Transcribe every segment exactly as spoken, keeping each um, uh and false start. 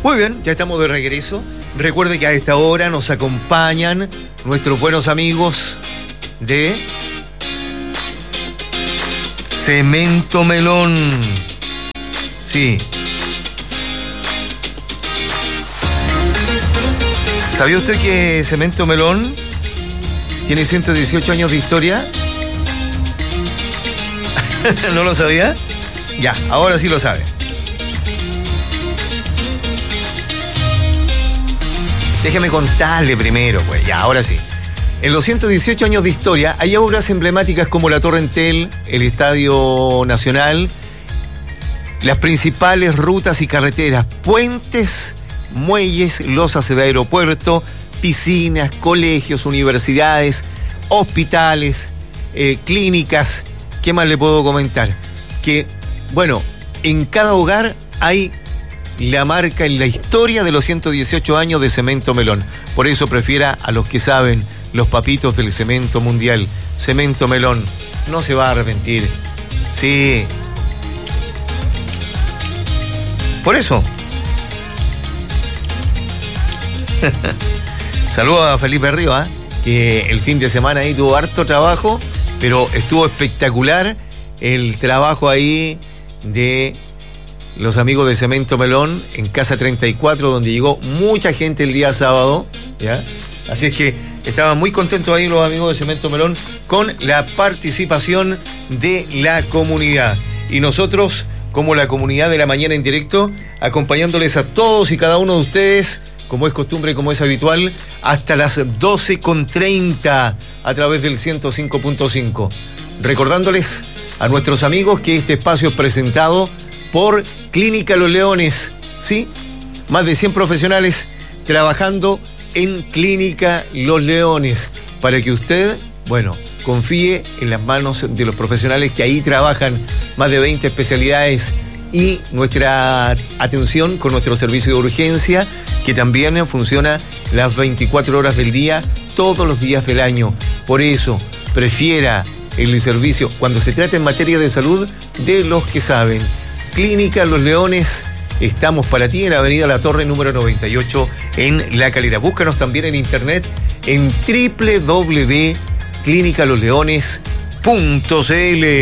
Muy bien, ya estamos de regreso. Recuerde que a esta hora nos acompañan nuestros buenos amigos de Cemento Melón. Sí. ¿Sabía usted que Cemento Melón tiene ciento dieciocho años de historia? ¿No lo sabía? Ya, ahora sí lo sabe. Déjeme contarle primero, pues, ya, ahora sí. En los ciento dieciocho años de historia hay obras emblemáticas como la Torre Entel, el Estadio Nacional, las principales rutas y carreteras, puentes, muelles, losas de aeropuerto, piscinas, colegios, universidades, hospitales, eh, clínicas. ¿Qué más le puedo comentar? Que, bueno, en cada hogar hay la marca en la historia de los ciento dieciocho años de Cemento Melón. Por eso prefiera a los que saben, los papitos del cemento mundial. Cemento Melón, no se va a arrepentir. Sí. Por eso. Saludos a Felipe Ríos, ¿eh? Que el fin de semana ahí tuvo harto trabajo, pero estuvo espectacular el trabajo ahí de los amigos de Cemento Melón en Casa treinta y cuatro, donde llegó mucha gente el día sábado, ¿ya? Así es que estaban muy contentos ahí los amigos de Cemento Melón con la participación de la comunidad. Y nosotros, como la comunidad de la mañana en directo, acompañándoles a todos y cada uno de ustedes, como es costumbre, como es habitual, hasta las doce con treinta a través del ciento cinco punto cinco. Recordándoles a nuestros amigos que este espacio es presentado por Clínica Los Leones, ¿sí? Más de cien profesionales trabajando en Clínica Los Leones, para que usted, bueno, confíe en las manos de los profesionales que ahí trabajan, más de veinte especialidades, y nuestra atención con nuestro servicio de urgencia, que también funciona las veinticuatro horas del día, todos los días del año. Por eso, prefiera el servicio, cuando se trata en materia de salud, de los que saben. Clínica Los Leones, estamos para ti en Avenida La Torre, número noventa y ocho, en La Calera. Búscanos también en internet en doble u doble u doble u punto clínica los leones punto c l.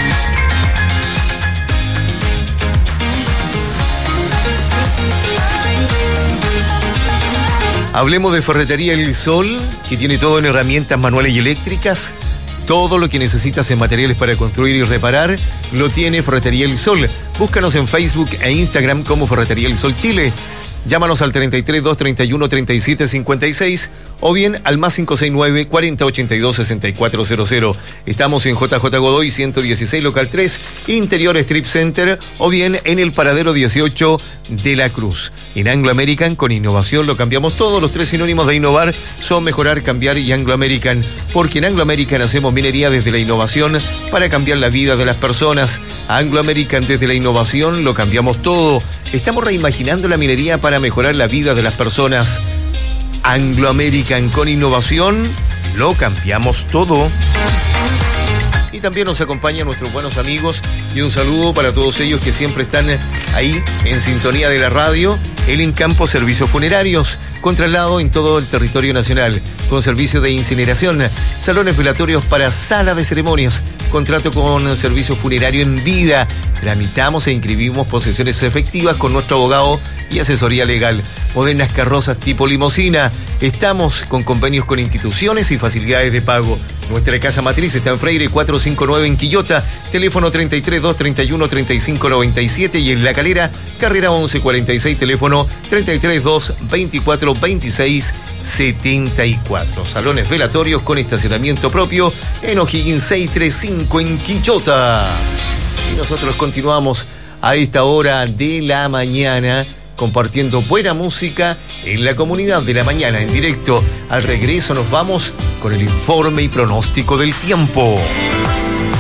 Hablemos de Ferretería El Sol, que tiene todo en herramientas manuales y eléctricas. Todo lo que necesitas en materiales para construir y reparar lo tiene Ferretería El Sol. Búscanos en Facebook e Instagram como Ferretería El Sol Chile. Llámanos al treinta y tres, doscientos treinta y uno, treinta y siete cincuenta y seis o bien al más cinco seis nueve, cuarenta ochenta y dos, sesenta y cuatro cero cero. Estamos en J J Godoy ciento dieciséis, local tres, Interior Strip Center, o bien en el paradero dieciocho de La Cruz. En Anglo American, con innovación lo cambiamos todo. Los tres sinónimos de innovar son mejorar, cambiar y Anglo American, porque en Anglo American hacemos minería desde la innovación para cambiar la vida de las personas. Anglo American, desde la innovación lo cambiamos todo. Estamos reimaginando la minería para mejorar la vida de las personas. Anglo American, con innovación lo cambiamos todo. Y también nos acompañan nuestros buenos amigos, y un saludo para todos ellos que siempre están ahí en sintonía de la radio. El Encampo Servicios Funerarios, con traslado en todo el territorio nacional, con servicio de incineración, salones velatorios para sala de ceremonias, contrato con servicio funerario en vida. Tramitamos e inscribimos posesiones efectivas con nuestro abogado y asesoría legal. Modernas carrozas tipo limusina. Estamos con convenios con instituciones y facilidades de pago. Nuestra casa matriz está en Freire cuatrocientos cincuenta y nueve en Quillota, teléfono treinta y tres, doscientos treinta y uno, treinta y cinco noventa y siete, y en La Calera, carrera once cuarenta y seis, teléfono treinta y tres, doscientos veinticuatro, veintiséis setenta y cuatro. Salones velatorios con estacionamiento propio en O'Higgins seiscientos treinta y cinco en Quillota. Y nosotros continuamos a esta hora de la mañana compartiendo buena música en la comunidad de la mañana en directo. Al regreso nos vamos con el informe y pronóstico del tiempo.